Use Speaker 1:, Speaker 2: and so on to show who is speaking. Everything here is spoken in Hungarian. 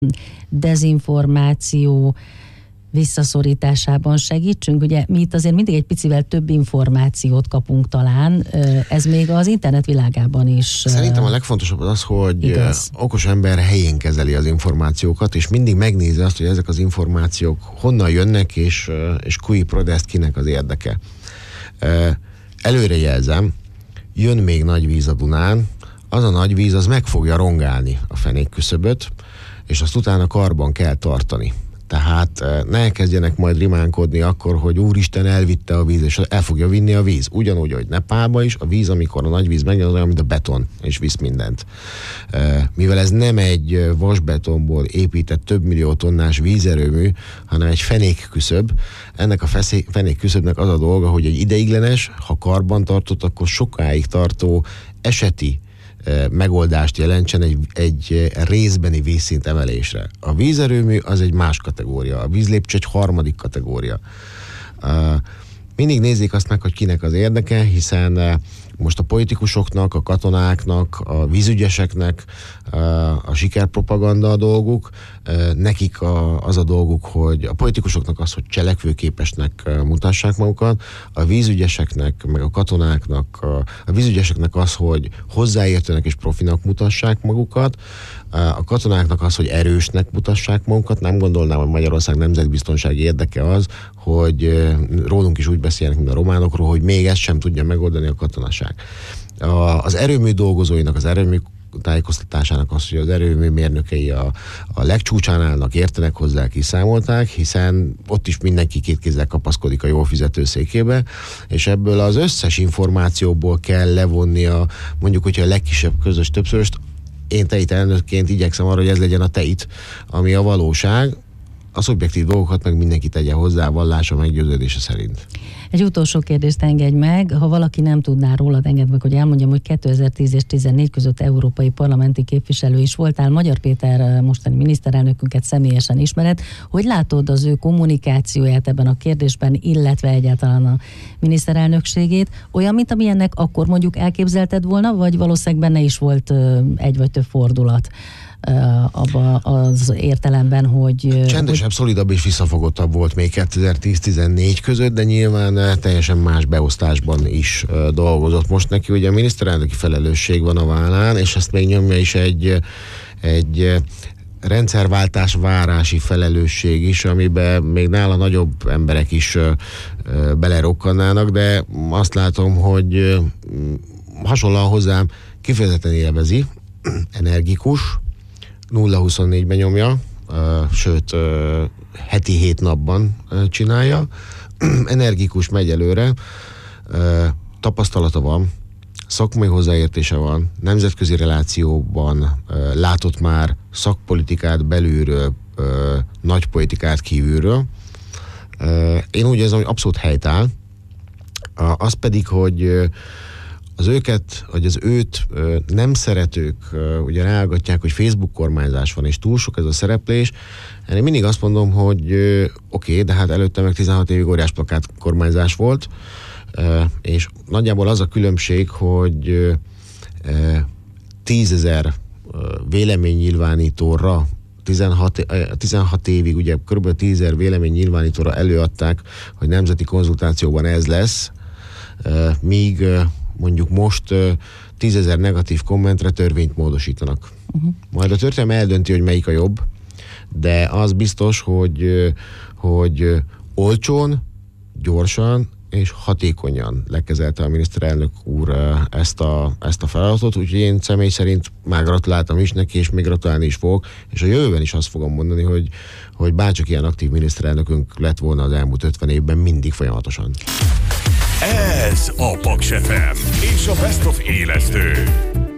Speaker 1: dezinformáció visszaszorításában segítsünk? Ugye mi itt azért mindig egy picivel több információt kapunk talán, ez még az internet világában is.
Speaker 2: Szerintem a legfontosabb az, hogy
Speaker 1: igaz.
Speaker 2: Okos ember helyén kezeli az információkat, és mindig megnézi azt, hogy ezek az információk honnan jönnek, és cui prodest, kinek az érdeke. Előrejelzem, jön még nagy víz a Dunán, az a nagy víz, az meg fogja rongálni a fenékküszöböt, és azt utána karban kell tartani. Tehát ne elkezdjenek majd rimánkodni akkor, hogy úristen, elvitte a víz, és el fogja vinni a víz. Ugyanúgy, hogy Nepálban is, a víz, amikor a nagy víz megjön, az olyan, mint a beton, és visz mindent. Mivel ez nem egy vasbetonból épített több millió tonnás vízerőmű, hanem egy fenékküszöb, ennek a fenékküszöbnek az a dolga, hogy egy ideiglenes, ha karban tartott, akkor sokáig tartó eseti megoldást jelentsen egy részbeni vízszint emelésre. A vízerőmű az egy más kategória, a vízlépcső egy harmadik kategória. Mindig nézzék azt meg, hogy kinek az érdeke, hiszen most a politikusoknak, a katonáknak, a vízügyeseknek a sikerpropaganda a dolguk, nekik az a dolguk, hogy a politikusoknak az, hogy cselekvőképesnek mutassák magukat, a vízügyeseknek, meg a katonáknak, a vízügyeseknek az, hogy hozzáértőnek és profinak mutassák magukat, a katonáknak az, hogy erősnek mutassák magukat. Nem gondolnám, hogy Magyarország nemzetbiztonsági érdeke az, hogy rólunk is úgy beszélnek, mint a románokról, hogy még ezt sem tudja megoldani a katonaság. Az erőmű dolgozóinak, az erőmű tájékoztatásának az, hogy az erőmű mérnökei a legcsúcsán állnak, értenek hozzá, kiszámolták, hiszen ott is mindenki két kézzel kapaszkodik a jól fizető székébe, és ebből az összes információból kell levonni mondjuk, hogyha a legkisebb közös többszöröst. Én teit elnökként igyekszem arra, hogy ez legyen a teit, ami a valóság, a szubjektív dolgokat meg mindenki tegye hozzá vallása meggyőződése szerint.
Speaker 1: Egy utolsó kérdést engedj meg, ha valaki nem tudná rólad, engedd meg, hogy elmondjam, hogy 2010 és 2014 között európai parlamenti képviselő is voltál, Magyar Péter mostani miniszterelnökünket személyesen ismered. Hogy látod az ő kommunikációját ebben a kérdésben, illetve egyáltalán a miniszterelnökségét? Olyan, mint amilyennek akkor mondjuk elképzelted volna, vagy valószínűleg benne is volt egy vagy több fordulat? Abba az értelemben, hogy...
Speaker 2: Csendesebb, szolidabb és visszafogottabb volt még 2010-14 között, de nyilván teljesen más beosztásban is dolgozott. Most neki ugye a miniszterelnöki felelősség van a vállán, és ezt még nyomja is egy rendszerváltás várási felelősség is, amiben még nála nagyobb emberek is belerokkannának, de azt látom, hogy hasonlóan hozzám kifejezetten élvezi, energikus, 0-24-ben nyomja, sőt, heti 7 napban csinálja. Energikus, megy előre, tapasztalata van, szakmai hozzáértése van, nemzetközi relációban látott már szakpolitikát belülről, nagy politikát kívülről. Én úgy érzem, hogy abszolút helytáll. Az pedig, hogy az őt nem szeretők ugye rágatják, hogy Facebook kormányzás van, és túl sok ez a szereplés. Én mindig azt mondom, hogy oké, de hát előtte meg 16 évig óriás plakát kormányzás volt, és nagyjából az a különbség, hogy 10 000 véleménynyilvánítóra 16 évig, ugye kb. 10 000 véleménynyilvánítóra előadták, hogy nemzeti konzultációban ez lesz, míg mondjuk most 10 000 negatív kommentre törvényt módosítanak. Majd a történelem eldönti, hogy melyik a jobb, de az biztos, hogy olcsón, gyorsan és hatékonyan lekezelte a miniszterelnök úr ezt a feladatot, úgyhogy én személy szerint már gratuláltam is neki, és még gratulálni is fogok, és a jövőben is azt fogom mondani, hogy bárcsak ilyen aktív miniszterelnökünk lett volna az elmúlt 50 évben, mindig folyamatosan.
Speaker 3: Ez a Paks FM és a Best of élesztő.